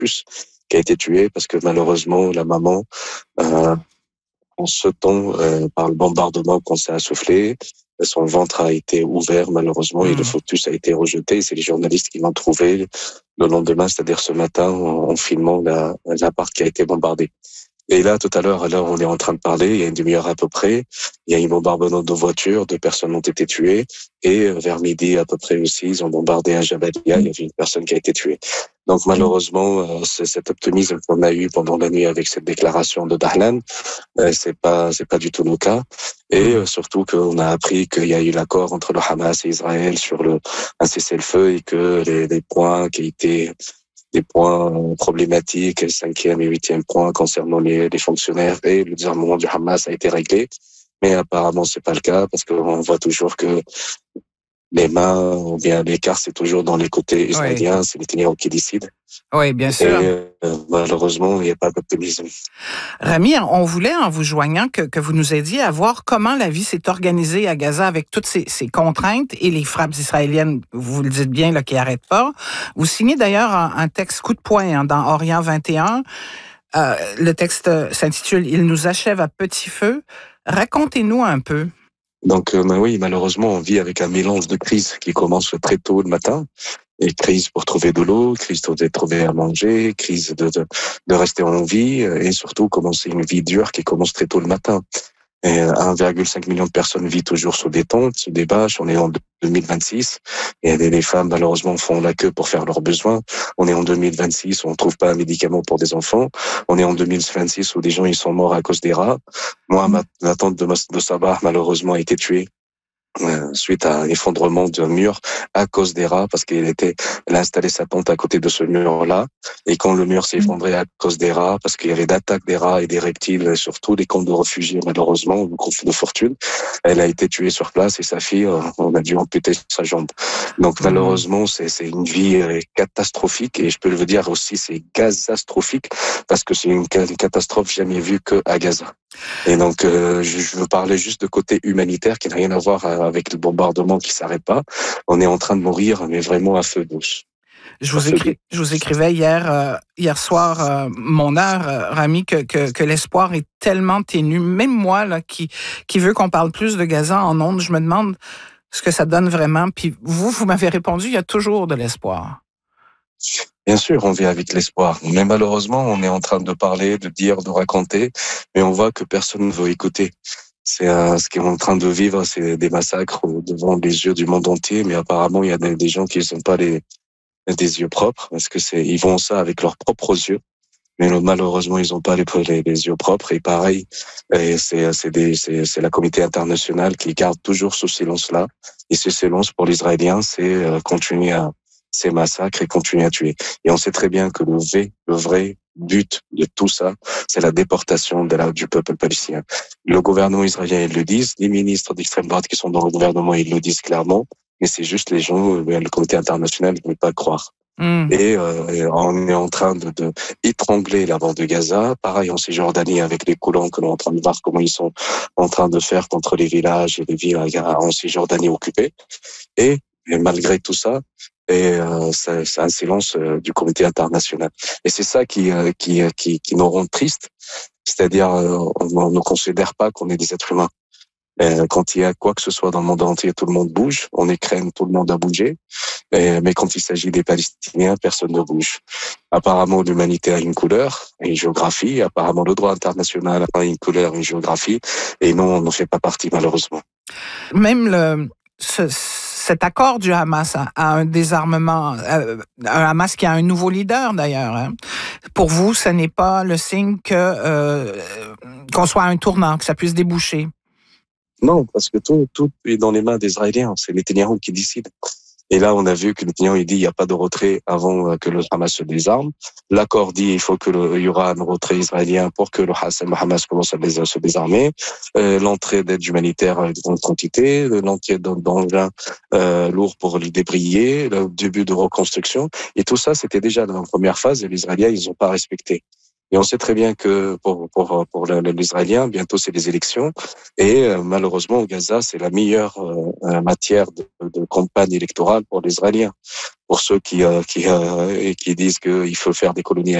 plus, qui a été tuée parce que malheureusement, la maman, en sautant par le bombardement qu'on s'est assoufflé, son ventre a été ouvert malheureusement et le fœtus a été rejeté. C'est les journalistes qui l'ont trouvé le lendemain, c'est-à-dire ce matin, en filmant l'appart qui a été bombardé. Et là, tout à l'heure, là, on est en train de parler, il y a une demi-heure à peu près, il y a eu un bombardement de voitures, 2 personnes ont été tuées, et vers midi à peu près aussi, ils ont bombardé un Jabalia, il y avait une personne qui a été tuée. Donc malheureusement, c'est cet optimisme qu'on a eu pendant la nuit avec cette déclaration de Dahlan, c'est pas du tout le cas. Et surtout qu'on a appris qu'il y a eu l'accord entre le Hamas et Israël sur un cessez-le-feu et que les points qui étaient des points problématiques, le 5e et 8e point concernant les fonctionnaires et le désarmement du Hamas a été réglé. Mais apparemment, c'est pas le cas parce qu'on voit toujours que les mains ou bien l'écart, c'est toujours dans les côtés israéliens, oui. C'est Netanyahou qui décide. Oui, bien sûr. Et malheureusement, il n'y a pas d'optimisme. Rami, on voulait, en vous joignant, que vous nous aidiez à voir comment la vie s'est organisée à Gaza avec toutes ces contraintes et les frappes israéliennes, vous le dites bien, là, qui n'arrêtent pas. Vous signez d'ailleurs un texte coup de poing dans Orient 21. Le texte s'intitule « Il nous achève à petit feu ». Racontez-nous un peu. Donc, oui, malheureusement, on vit avec un mélange de crises qui commence très tôt le matin. Et crise pour trouver de l'eau, crise pour trouver à manger, crise de rester en vie et surtout commencer une vie dure qui commence très tôt le matin. Et 1,5 million de personnes vivent toujours sous des tentes, sous des bâches. On est en 2026 et les femmes malheureusement font la queue pour faire leurs besoins. On est en 2026 où on trouve pas un médicament pour des enfants. On est en 2026 où des gens ils sont morts à cause des rats. Moi, ma tante de Sabah malheureusement a été tuée suite à un effondrement d'un mur à cause des rats parce elle a installé sa tente à côté de ce mur-là et quand le mur s'est effondré à cause des rats parce qu'il y avait d'attaques des rats et des reptiles sur tous les camps de réfugiés malheureusement le groupe de fortune, elle a été tuée sur place et sa fille on a dû amputer sa jambe. Donc malheureusement c'est une vie catastrophique et je peux le dire aussi c'est gazastrophique parce que c'est une catastrophe jamais vue que à Gaza. Et donc je veux parler juste de côté humanitaire qui n'a rien à voir avec le bombardement qui s'arrête pas. On est en train de mourir, mais vraiment à feu douce. Je vous écrivais hier soir, mon heure, Rami, que l'espoir est tellement ténu. Même moi, là, qui veut qu'on parle plus de Gaza en ondes, je me demande ce que ça donne vraiment. Puis vous m'avez répondu, il y a toujours de l'espoir. Bien sûr, on vit avec l'espoir. Mais malheureusement, on est en train de parler, de dire, de raconter, mais on voit que personne ne veut écouter. C'est ce qu'on est en train de vivre, c'est des massacres devant les yeux du monde entier, mais apparemment il y a des gens qui n'ont pas des yeux propres, parce que ils vont ça avec leurs propres yeux, mais malheureusement ils n'ont pas les yeux propres. Et pareil, c'est la communauté internationale qui garde toujours ce silence-là. Et ce silence pour les Israéliens, c'est continuer à ces massacres et continuer à tuer. Et on sait très bien que le vrai but de tout ça, c'est la déportation du peuple palestinien. Le gouvernement israélien, ils le disent, les ministres d'extrême droite qui sont dans le gouvernement, ils le disent clairement, mais c'est juste les gens, le comité international ne veut pas croire. Et on est en train de étrangler la bande de Gaza. Pareil en Cisjordanie avec les colons que l'on est en train de voir comment ils sont en train de faire contre les villages et les villes en Cisjordanie occupées. Et malgré tout ça, c'est un silence du comité international. Et c'est ça qui nous rend tristes. C'est-à-dire, on ne considère pas qu'on est des êtres humains. Quand il y a quoi que ce soit dans le monde entier, tout le monde bouge. On écrème tout le monde à bouger. Mais quand il s'agit des Palestiniens, personne ne bouge. Apparemment, l'humanité a une couleur et une géographie. Apparemment, le droit international a une couleur et une géographie. Et nous, on n'en fait pas partie, malheureusement. Même cet accord du Hamas a un désarmement, un Hamas qui a un nouveau leader d'ailleurs. Hein. Pour vous, ce n'est pas le signe qu'on soit à un tournant, que ça puisse déboucher? Non, parce que tout est dans les mains des Israéliens. C'est Netanyahou qui décide. Et là, on a vu que Netanyahou il dit il n'y a pas de retrait avant que le Hamas se désarme. L'accord dit il faut il y aura un retrait israélien pour que le Hamas commence à se désarmer. L'entrée d'aide humanitaire en grande quantité, l'entrée d'engins lourds pour les débrayer, le début de reconstruction. Et tout ça, c'était déjà dans la première phase et les Israéliens, ils n'ont pas respecté. Et on sait très bien que pour les Israéliens, bientôt c'est les élections. Et malheureusement, au Gaza, c'est la meilleure matière de campagne électorale pour les Israéliens. Pour ceux qui disent qu'il faut faire des colonies